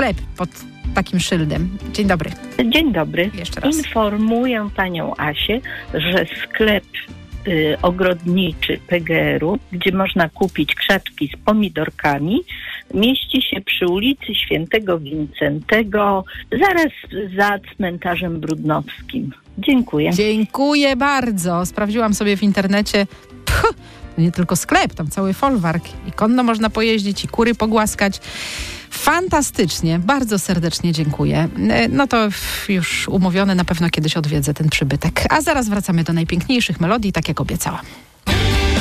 sklep pod takim szyldem. Dzień dobry. Dzień dobry. Jeszcze raz. Informuję panią Asię, że sklep ogrodniczy PGR-u, gdzie można kupić krzaczki z pomidorkami, mieści się przy ulicy Świętego Wincentego, zaraz za cmentarzem brudnowskim. Dziękuję. Dziękuję bardzo. Sprawdziłam sobie w internecie. Nie tylko sklep, tam cały folwark. I konno można pojeździć, i kury pogłaskać. Fantastycznie. Bardzo serdecznie dziękuję. No to już umówione, na pewno kiedyś odwiedzę ten przybytek. A zaraz wracamy do najpiękniejszych melodii, tak jak obiecałam.